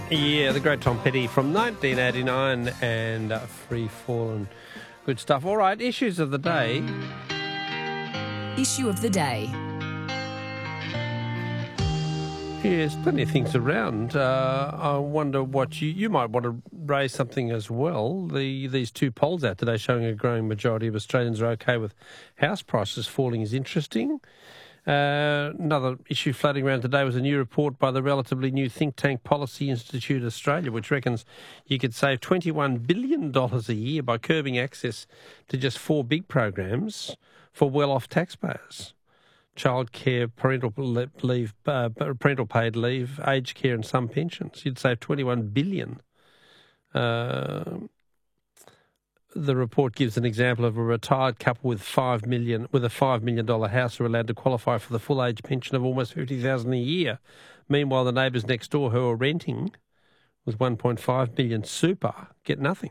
Yeah, the great Tom Petty from 1989 and Free Fall and good stuff. All right, issues of the day. Issue of the day. Yes, plenty of things around. I wonder what you might want to raise something as well. These two polls out today showing a growing majority of Australians are okay with house prices falling is interesting. Another issue floating around today was a new report by the relatively new think tank Policy Institute Australia, which reckons you could save $21 billion a year by curbing access to just 4 big programs for well-off taxpayers. Childcare, parental leave, parental paid leave, aged care and some pensions. You'd save $21 billion. The report gives an example of a retired couple with a $5 million house who are allowed to qualify for the full age pension of almost $50,000 a year. Meanwhile, the neighbours next door who are renting with $1.5 million super get nothing.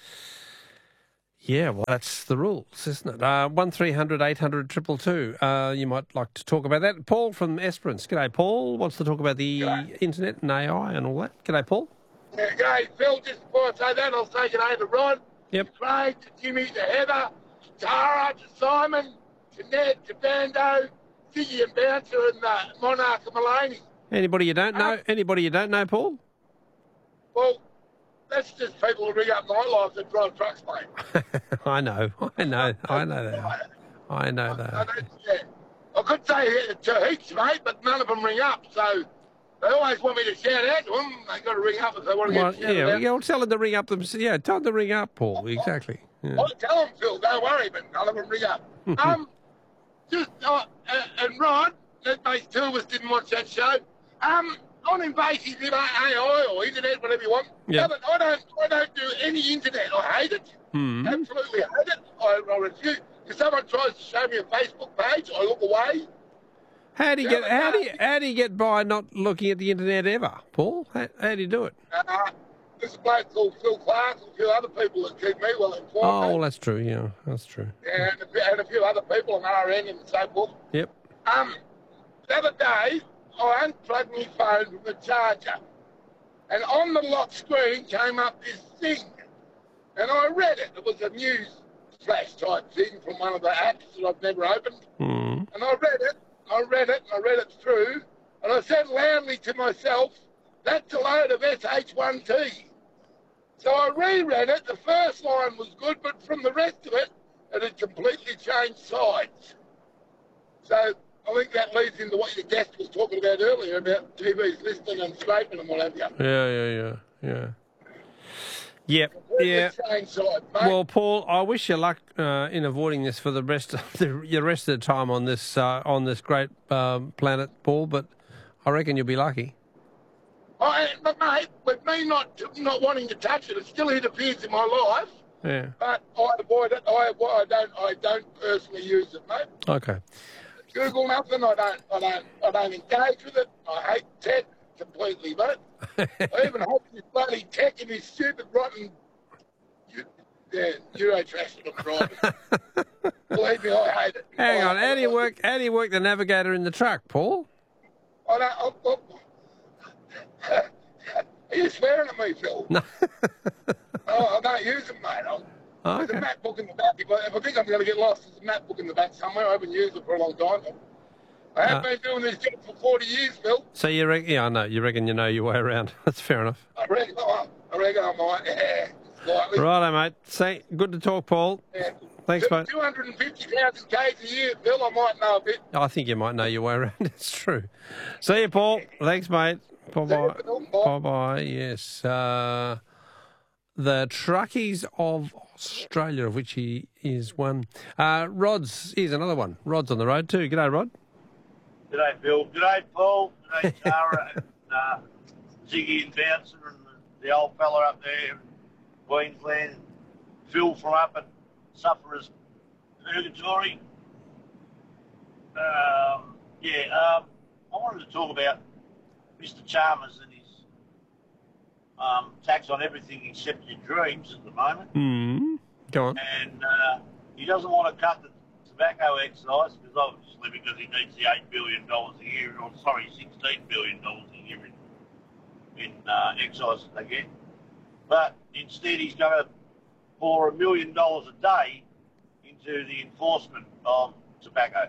Yeah, well, that's the rules, isn't it? 1300 800 222. You might like to talk about that. Paul from Esperance. G'day, Paul. Wants to talk about the internet and AI and all that. G'day, Paul. Yeah, g'day, Phil. Just before I say that, I'll say g'day to Rod. Yep. To Craig, to Jimmy, to Heather, to Tara, to Simon, to Ned, to Bando, Ziggy and Bouncer, and Monarch and Mulaney. Anybody you don't know? Anybody you don't know, Paul? Well, that's just people who ring up nightlives and drive trucks, mate. I know that. I could say to heaps, mate, but none of them ring up, so they always want me to shout out to them. They've got to ring up if they want to get shouted out. Yeah, tell them to ring up. Yeah, tell them to ring up, Paul. Exactly. Yeah. I'll tell them, Phil, don't worry, but none of them ring up. And Rod, that mate two of us didn't watch that show. On invasive AI or internet, whatever you want. Yeah. But I don't do any internet. I hate it. Absolutely hate it. I refuse. If someone tries to show me a Facebook page, I look away. How do you get by not looking at the internet ever, Paul? How do you do it? There's a bloke called Phil Clark and a few other people that keep me well informed. Oh, well, that's true. Yeah, that's true. Yeah, and a few other people on RN and so forth. Yep. The other day, I unplugged my phone from the charger, and on the lock screen came up this thing, and I read it. It was a news flash type thing from one of the apps that I've never opened, and I read it through, and I said loudly to myself, "That's a load of SH1T." So I reread it. The first line was good, but from the rest of it, it had completely changed sides. So I think that leads into what your guest was talking about earlier about TVs listening and scraping and what have you. Yeah. Well, Paul, I wish you luck in avoiding this for the rest of the time on this great planet, Paul. But I reckon you'll be lucky. But mate, with me not wanting to touch it, it still interferes in my life. Yeah. But I avoid it. I don't personally use it, mate. Okay. Google nothing. I don't engage with it. I hate tech completely, mate. I even hope this bloody tech in this stupid rotten Eurotrash that I'm driving. Believe me, I hate it. Hang on, how do you work the navigator in the truck, Paul? Are you swearing at me, Phil? No. I don't use them, mate. There's a map book in the back. If I think I'm going to get lost, there's a map book in the back somewhere. I haven't used it for a long time. I have been doing this job for 40 years, Phil. So you reckon? Yeah, I know. You reckon you know your way around. That's fair enough. I reckon I might. Yeah, slightly. Righto, mate. Good to talk, Paul. Yeah. Thanks, mate. 250,000 Ks a year, Phil. I might know a bit. I think you might know your way around. It's true. See you, Paul. Thanks, mate. Bye-bye. Bye-bye. Yes. The Truckies of Australia, of which he is one. Here's another one. Rod's on the road too. G'day, Rod. G'day, Phil. G'day, Paul. G'day, Tara, and Ziggy and Bouncer, and the old fella up there in Queensland. Phil from up at Sufferers Purgatory. I wanted to talk about Mr. Chalmers and his tax on everything except your dreams at the moment. Go on. And he doesn't want to cut the tobacco excise obviously because he needs the $8 billion a year, or $16 billion a year excise that they get. But instead, he's going to pour $1 million a day into the enforcement of tobacco.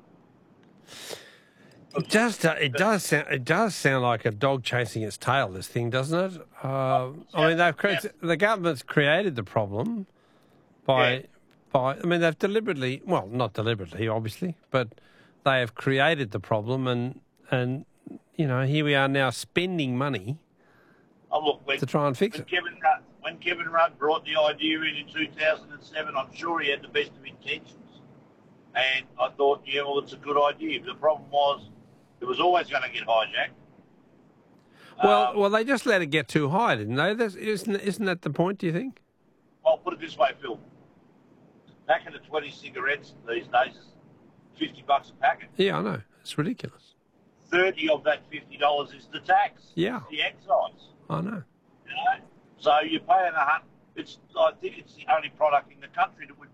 It does sound like a dog chasing its tail. This thing, doesn't it? I mean, the government's created the problem by. I mean, they've deliberately, well, not deliberately, obviously, but they have created the problem, and you know, here we are now spending money to try and fix it. When Kevin Rudd brought the idea in 2007, I'm sure he had the best of intentions, and I thought, yeah, well, it's a good idea. But the problem was, it was always going to get hijacked. Well, they just let it get too high, didn't they? Isn't that the point? Do you think? Well, put it this way, Phil. Packet of 20 cigarettes these days is $50 a packet. Yeah, I know. It's ridiculous. 30 of that $50 is the tax. Yeah. It's the excise. I know. You know? So you're paying I think it's the only product in the country that would